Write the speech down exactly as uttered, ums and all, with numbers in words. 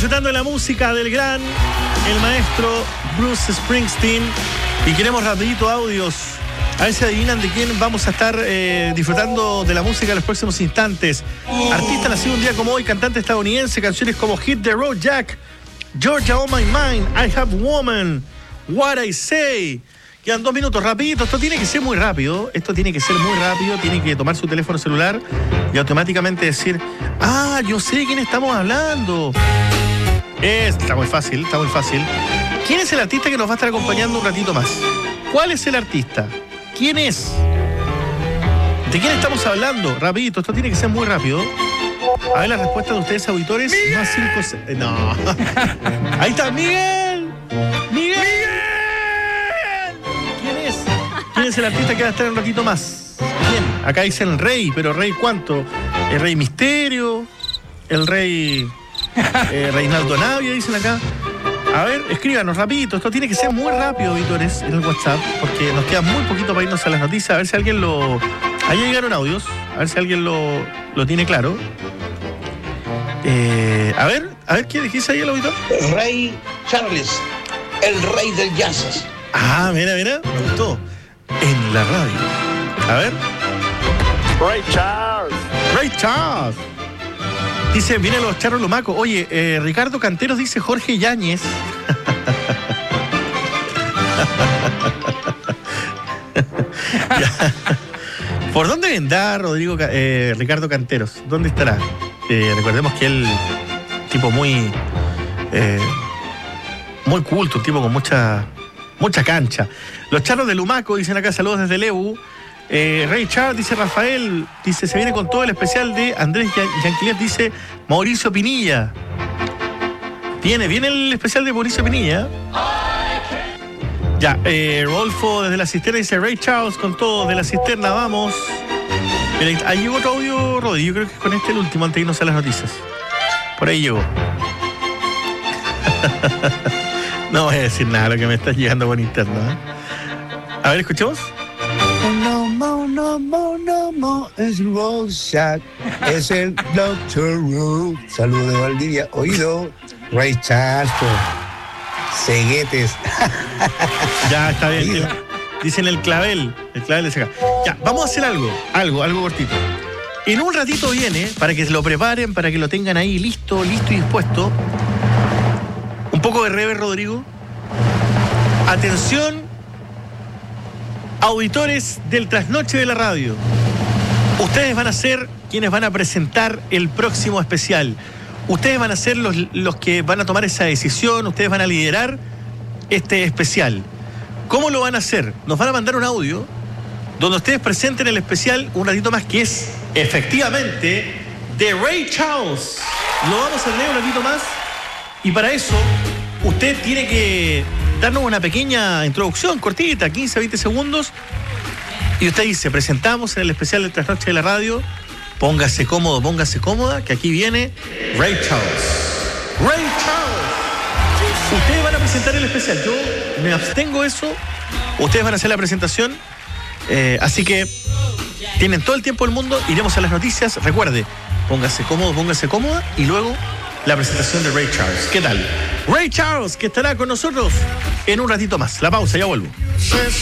disfrutando de la música del gran, el maestro Bruce Springsteen. Y queremos rapidito audios. A ver si adivinan de quién vamos a estar eh, disfrutando de la música en los próximos instantes. Artista nacido un día como hoy, cantante estadounidense, canciones como Hit the Road Jack, Georgia on My Mind, I Have Woman, What I Say. Quedan dos minutos, rapidito. Esto tiene que ser muy rápido. Esto tiene que ser muy rápido. Tiene que tomar su teléfono celular y automáticamente decir: ah, yo sé de quién estamos hablando. Es, está muy fácil, está muy fácil. ¿Quién es el artista que nos va a estar acompañando un ratito más? ¿Cuál es el artista? ¿Quién es? ¿De quién estamos hablando? Rapidito, esto tiene que ser muy rápido. A ver la respuesta de ustedes, auditores. Más cinco... Se... No. Ahí está, Miguel. Miguel. ¿Quién es? ¿Quién es el artista que va a estar un ratito más? ¿Quién? Acá dicen el Rey, pero ¿Rey cuánto? ¿El Rey Misterio? ¿El Rey eh, Reinaldo Navia? Dicen acá. A ver, escríbanos rapidito. Esto tiene que ser muy rápido, auditores, en el WhatsApp, porque nos queda muy poquito para irnos a las noticias. A ver si alguien lo... Ahí llegaron audios. A ver si alguien lo, lo tiene claro. Eh, a ver, a ver, ¿qué dice ahí el auditor? Ray Charles, el rey del jazz. Ah, mira, mira, me gustó. En la radio. A ver. Ray Charles. Ray Charles. Dice, vienen los charros lomacos. Oye, eh, Ricardo Canteros dice Jorge Yáñez. ¿Por dónde vendrá Rodrigo, eh, Ricardo Canteros? ¿Dónde estará? Eh, recordemos que él, tipo muy, eh, muy culto, un tipo con mucha, mucha cancha. Los charros de Lumaco dicen acá, saludos desde Lebu. Eh, Ray Charles, dice Rafael, dice, se viene con todo el especial de Andrés Yanquilev, dice Mauricio Pinilla. Viene, viene el especial de Mauricio Pinilla. Ya, eh, Rodolfo desde la cisterna dice Ray Charles con todo, de la cisterna, vamos. Mira, ahí llegó otro audio, Rodi, yo creo que es con este el último antes de irnos a las noticias. Por ahí llegó. No voy a decir nada, lo que me está llegando por interno, ¿eh? A ver, escuchemos. No more, no more, no more, es Rorschach, es el Doctor Who. Saludos de Valdivia, oído, Ray Charles, ceguetes. Ya, está bien. Dicen el clavel, el clavel de acá. Ya, vamos a hacer algo, algo, algo cortito. En un ratito viene, para que se lo preparen, para que lo tengan ahí listo, listo y dispuesto. Un poco de rever, Rodrigo. Atención, auditores del Trasnoche de la Radio. Ustedes van a ser quienes van a presentar el próximo especial. Ustedes van a ser los, los que van a tomar esa decisión. Ustedes van a liderar este especial. ¿Cómo lo van a hacer? Nos van a mandar un audio donde ustedes presenten el especial un ratito más, que es efectivamente de Ray Charles. Lo vamos a leer un ratito más. Y para eso, usted tiene que darnos una pequeña introducción, cortita, quince a veinte segundos. Y usted dice, presentamos en el especial de Trasnoche de la Radio. Póngase cómodo, póngase cómoda, que aquí viene Ray Charles. Ray Charles. Ustedes van a presentar el especial. Yo me abstengo eso. Ustedes van a hacer la presentación. Eh, así que tienen todo el tiempo del mundo. Iremos a las noticias. Recuerde, póngase cómodo, póngase cómoda. Y luego la presentación de Ray Charles. ¿Qué tal? Ray Charles, que estará con nosotros en un ratito más. La pausa, ya vuelvo.